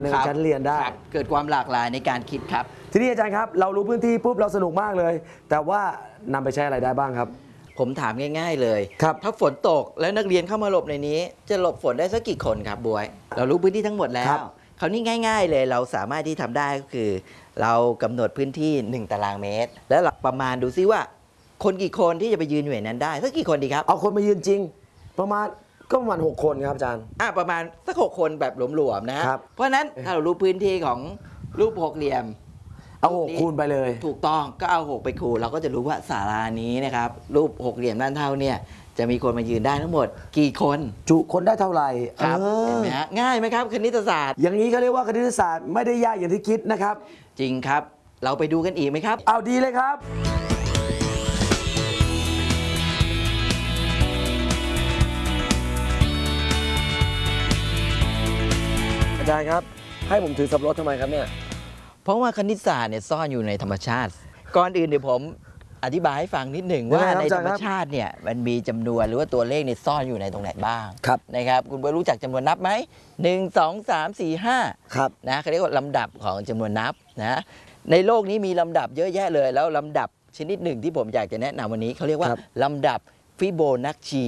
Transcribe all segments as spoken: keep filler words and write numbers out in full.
ในชั้นเรียนได้เกิดความหลากหลายในการคิดครับทีนี้อาจารย์ครับเรารู้พื้นที่ปุ๊บเราสนุกมากเลยแต่ว่านำไปใช้อะไรได้บ้างครับผมถามง่ายๆเลยครับถ้าฝนตกแล้วนักเรียนเข้ามาหลบในนี้จะหลบฝนได้สักกี่คนครับบวยเรารู้พื้นที่ทั้งหมดแล้วคราวนี้ง่ายๆเลยเราสามารถที่ทำได้ก็คือ เรากำหนดพื้นที่หนึ่งตารางเมตรแล้วประมาณดูซิว่าคนกี่คนที่จะไปยืนอยู่ในนั้นได้สักกี่คนดีครับเอาคนมายืนจริงประมาณก็ประมาณหกคนครับอาจารย์อ่ะประมาณสักหกคนแบบหลวมๆนะครับเพราะฉะนั้นถ้าเรารู้พื้นที่ของรูปหกเหลี่ยมเอาหกคูณไปเลยถูกต้องก็เอาหกไปคูณเราก็จะรู้ว่าศาลานี้นะครับรูปหกเหลี่ยมด้านเท่าเนี่ยจะมีคนมายืนได้ทั้งหมดกี่คนจุคนได้เท่าไหร่ครับเห็นไหมฮะง่ายไหมครับคณิตศาสตร์อย่างนี้เขาเรียกว่าคณิตศาสตร์ไม่ได้ยากอย่างที่คิดนะครับจริงครับเราไปดูกันอีกไหมครับเอาดีเลยครับอาจารย์ครับให้ผมถือสับปะรดทำไมครับเนี่ยเพราะว่าคณิตศาสตร์เนี่ยซ่อนอยู่ในธรรมชาติก่อนอื่นเดี๋ยวผมอธิบายให้ฟังนิดหนึ่งว่าในธรรมชาติเนี่ยมันมีจำนวนหรือว่าตัวเลขเนี่ยซ่อนอยู่ในตรงไหนบ้างนะครับคุณเบิร์ตรู้จักจำนวนนับไหมหนึ่งสองสามสี่ห้านะเขาเรียกว่าลำดับของจำนวนนับนะในโลกนี้มีลำดับเยอะแยะเลยแล้วลำดับชนิดหนึ่งที่ผมอยากจะแนะนำวันนี้เขาเรียกว่าลำดับฟิโบนัชชี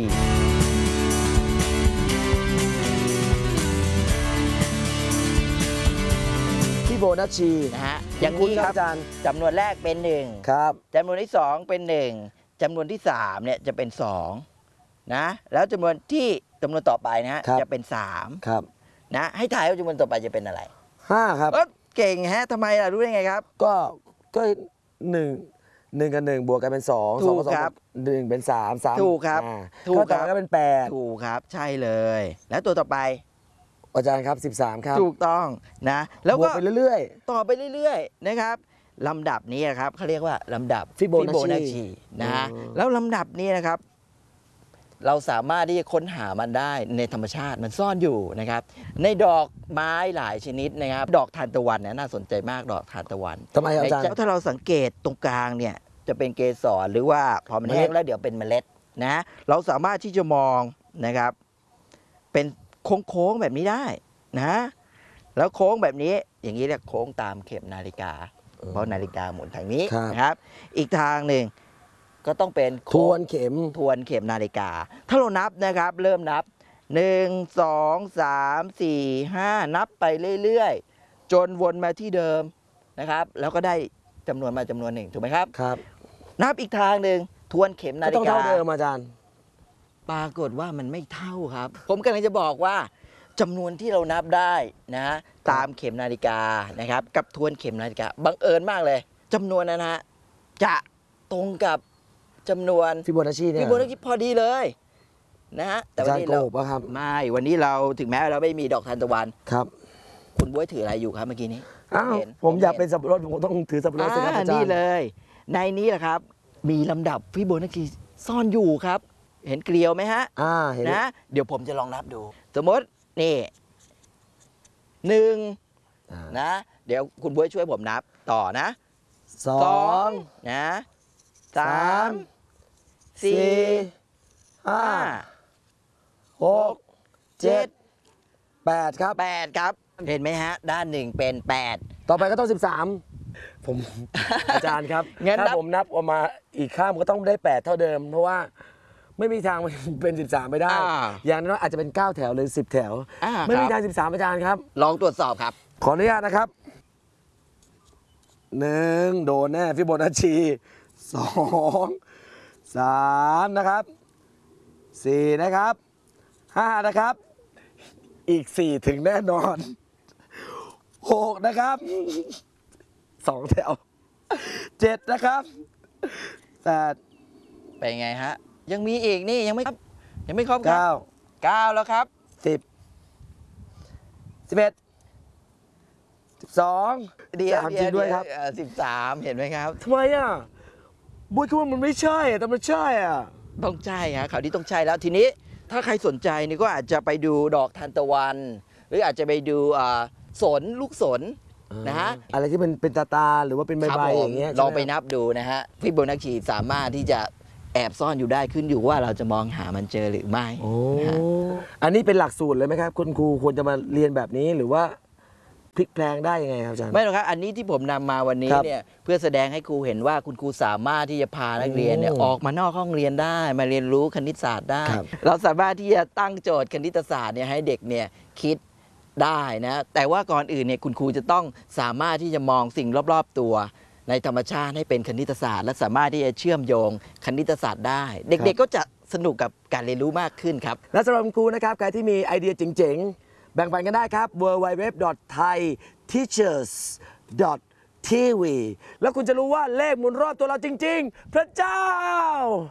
ฟิโบนัชชีนะฮะอย่างนี้ครับจำนวนแรกเป็นหนึ่งครับจำนวนที่สองเป็นหนึ่งจำนวนที่สามเนี่ยจะเป็นสองนะแล้วจำนวนที่จำนวนต่อไปนะฮะจะเป็นสามครับนะให้ทายว่าจำนวนต่อไปจะเป็นอะไรห้าครับเก่งฮะทำไมล่ะรู้ได้ไงครับก็ก็หนึ่งหนึ่งกับหนึ่งบวกกันเป็นสองสองกับสองหนึ่งเป็นสามสามถูกครับถูกครับก็เป็นแปดถูกครับใช่เลยแล้วตัวต่อไปอาจารย์ครับสิบสามครับถูกต้องนะแล้วก็ไปเรื่อยๆต่อไปเรื่อยๆนะครับลำดับนี้นะครับเขาเรียกว่าลำดับฟิโบนัชชีนะฮะแล้วลำดับนี้นะครับเราสามารถที่จะค้นหามันได้ในธรรมชาติมันซ่อนอยู่นะครับในดอกไม้หลายชนิดนะครับดอกทานตะวันเนี่ยน่าสนใจมากดอกทานตะวันทำไมอาจารย์ถ้าเราสังเกตตรงกลางเนี่ยจะเป็นเกสรหรือว่าพอมันแห้งแล้วเดี๋ยวเป็นเมล็ดนะเราสามารถที่จะมองนะครับเป็นโค้งๆแบบนี้ได้นะแล้วโค้งแบบนี้อย่างนี้เรียกโค้งตามเข็มนาฬิกาเพราะนาฬิกาหมุนทางนี้นะครับอีกทางหนึ่งก็ต้องเป็นทวนเข็มทวนเข็มนาฬิกาถ้าเรานับนะครับเริ่มนับหนึ่ง สอง สาม สี่ ห้านับไปเรื่อยๆจนวนมาที่เดิมนะครับแล้วก็ได้จำนวนมาจำนวนหนึ่งถูกไหมครับครับนับอีกทางหนึ่งทวนเข็มนาฬิกาต้องเท่าเดิมอาจารย์ปรากฏว่ามันไม่เท่าครับผมกำลังจะบอกว่าจำนวนที่เรานับได้นะตามเข็มนาฬิกานะครับกับทวนเข็มนาฬิกาบังเอิญมากเลยจำนวนนะฮะจะตรงกับจำนวนฟิโบนัชชีเนี่ยฟิโบนัชชีพอดีเลยนะฮะแต่วันนี้เราไม่วันนี้เราถึงแม้เราไม่มีดอกทานตะวันครับคุณบ๊วยถืออะไรอยู่ครับเมื่อกี้นี้อ้าวผมอยากเป็นสับปะรดผมต้องถือสับปะรดสิครับอาจารย์นี่เลยในนี้แหละครับมีลำดับฟิโบนัชชีซ่อนอยู่ครับเห็นเกลียวไหมฮะอ่าเห็นนะเดี๋ยวผมจะลองนับดูสมมตินี่หนึ่งนะเดี๋ยวคุณบ๊วยช่วยผมนับต่อนะสองนะสามสี่ห้าหกเจ็ดแปดครับแปดครับเห็นไหมฮะด้านหนึ่งเป็นแปดต่อไปก็ต้องสิบสามผมอาจารย์ครับถ้าผมนับออกมาอีกข้ามก็ต้องได้แปดเท่าเดิมเพราะว่าไม่มีทางเป็นสิบสามไม่ได้อย่างนั้นอาจจะเป็นเก้าแถวหรือสิบแถวไม่มีทางสิบสามอาจารย์ครับลองตรวจสอบครับขออนุญาตนะครับหนึ่งโดนแน่ฟิโบนัชชีสองสามนะครับสี่นะครับห้านะครับอีกสี่ถึงแน่นอนหกนะครับสองแถวเจ็ดนะครับแปดเป็นไงฮะยังมีอีกนี่ยังไม่ยังไม่ครบเก้าเก้าแล้วครับสิบสิบเอ็ดสิบสองเดียวจริงด้วยครับสิบสามเห็นไหมครับทำไมอ่ะบุ้ยคิดว่ามันไม่ใช่แต่มันใช่อ่ะต้องใช่ฮะคราวนี้ต้องใช่แล้วทีนี้ถ้าใครสนใจนี่ก็อาจจะไปดูดอกทานตะวันหรืออาจจะไปดูสนลูกสนนะฮะอะไรที่มันเป็นตาตาหรือว่าเป็นใบๆอย่างเงี้ยลองไปนับดูนะฮะฟิโบนัชชีสามารถที่จะแอบซ่อนอยู่ได้ขึ้นอยู่ว่าเราจะมองหามันเจอหรือไม่โอ้อันนี้เป็นหลักสูตรเลยไหมครับคุณครูควรจะมาเรียนแบบนี้หรือว่าพลิกแปลงได้ยังไงครับอาจารย์ไม่หรอกครับอันนี้ที่ผมนำมาวันนี้ครับเนี่ยเพื่อแสดงให้ครูเห็นว่าคุณครูสามารถที่จะพานักเรียนเนี่ยโอ้ออกมานอกห้องเรียนได้มาเรียนรู้คณิตศาสตร์ได้ครับเราสามารถที่จะตั้งโจทย์คณิตศาสตร์เนี่ยให้เด็กเนี่ยคิดได้นะแต่ว่าก่อนอื่นเนี่ยคุณครูจะต้องสามารถที่จะมองสิ่งรอบๆตัวในธรรมชาติให้เป็นคณิตศาสตร์และสามารถที่จะเชื่อมโยงคณิตศาสตร์ได้ เด็กๆก็จะสนุกกับการเรียนรู้มากขึ้นครับและสำหรับคุณครูนะครับใครที่มีไอเดียเจ๋งๆ แบ่งปันกันได้ครับ ดับเบิลยู ดับเบิลยู ดับเบิลยู ดอท ไทย ทีเชอร์ส ดอท ที วี แล้วคุณจะรู้ว่าเลขหมุนรอบตัวเราจริงๆ พระเจ้า